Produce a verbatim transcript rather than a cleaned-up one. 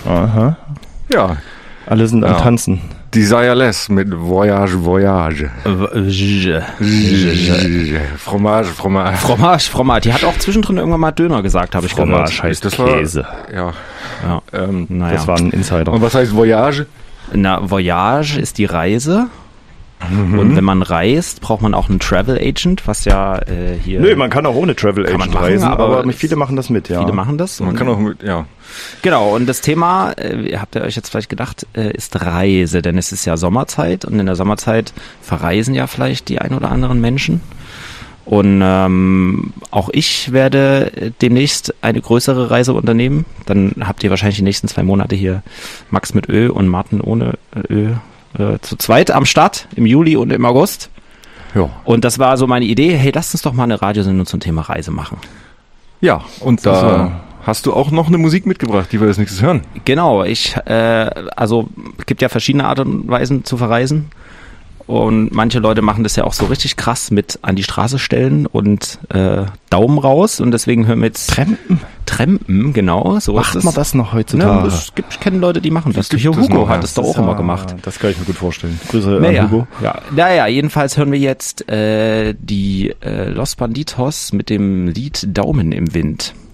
Aha. Ja. Alle sind am Ja. Tanzen. Desireless mit Voyage, Voyage. Fromage, Fromage. Fromage, Fromage. Die hat auch zwischendrin irgendwann mal Döner gesagt, habe ich Fromage gehört. heißt Das war- Käse. Ja. Ja. Ähm, Naja. Das war ein Insider. Und was heißt Voyage? Na, Voyage ist die Reise. Mhm. Und wenn man reist, braucht man auch einen Travel Agent, was ja äh, hier... Nö, man kann auch ohne Travel Kann man Agent machen, reisen, aber aber viele machen das mit, ja. Viele machen das. Man und- kann auch mit, ja. Genau, und das Thema, äh, ihr habt ja euch jetzt vielleicht gedacht, äh, ist Reise, denn es ist ja Sommerzeit und in der Sommerzeit verreisen ja vielleicht die ein oder anderen Menschen. Und ähm, auch ich werde äh, demnächst eine größere Reise unternehmen. Dann habt ihr wahrscheinlich die nächsten zwei Monate hier Max mit Ö und Martin ohne Ö äh, zu zweit am Start im Juli und im August. Ja. Und das war so meine Idee, hey, lasst uns doch mal eine Radiosendung zum Thema Reise machen. Ja, und Das da war- hast du auch noch eine Musik mitgebracht, die wir als nächstes hören. Genau, ich, äh, also es gibt ja verschiedene Arten und Weisen zu verreisen und manche Leute machen das ja auch so richtig krass mit an die Straße stellen und äh, Daumen raus und deswegen hören wir jetzt Trampen? Trampen, genau, so Macht ist man es. das noch Ne, heutzutage? es gibt, ich kenne Leute, die machen das. gibt Hier es Hugo noch, hat ja. es doch Das auch ist immer ja- gemacht. Das kann ich mir gut vorstellen. Grüße Naja, an Hugo. ja, naja, jedenfalls hören wir jetzt äh, die äh, Los Banditos mit dem Lied Daumen im Wind.